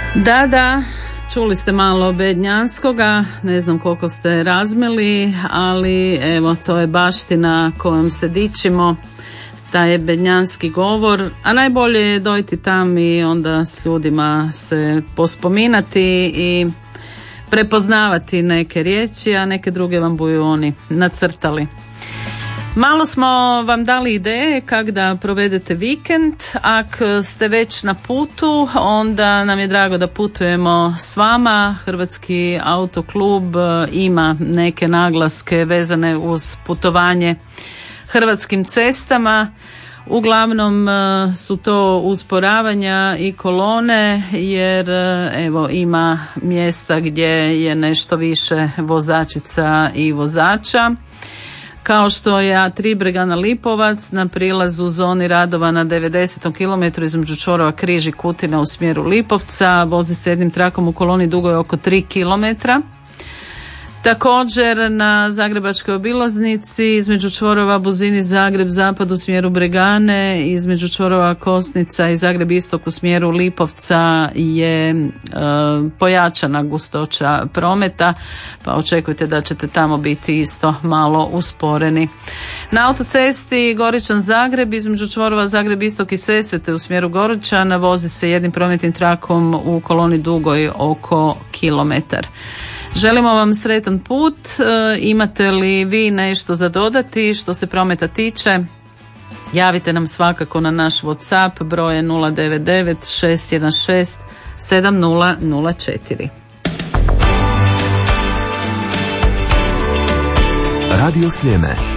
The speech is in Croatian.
Da, čuli ste malo Bednjanskoga, ne znam koliko ste razmili, ali evo, to je baština kojom se dičimo, taj je bednjanski govor, a najbolje je dojti tam i onda s ljudima se pospominati i prepoznavati neke riječi, a neke druge vam budu oni nacrtali. Malo smo vam dali ideje kako da provedete vikend. Ako ste već na putu, onda nam je drago da putujemo s vama. Hrvatski autoklub ima neke naglaske vezane uz putovanje hrvatskim cestama. Uglavnom su to usporavanja i kolone, jer evo ima mjesta gdje je nešto više vozačica i vozača. Kao što je A3 Bregana Lipovac na prilazu zoni radova na 90. km između čvorova Križ i Kutina u smjeru Lipovca, vozi se jednim trakom u koloni dugoj oko 3 km. Također na Zagrebačkoj obilaznici između čvorova Buzini Zagreb Zapad u smjeru Bregane, između čvorova Kosnica i Zagreb Istok u smjeru Lipovca je pojačana gustoća prometa, pa očekujte da ćete tamo biti isto malo usporeni. Na autocesti Goričan Zagreb između čvorova Zagreb Istok i Sesvete u smjeru Goričana vozi se jednim prometnim trakom u koloni dugoj oko kilometar. Želimo vam sretan put. Imate li vi nešto za dodati što se prometa tiče? Javite nam svakako na naš WhatsApp, broj je 099 616 7004. Radio Sljeme.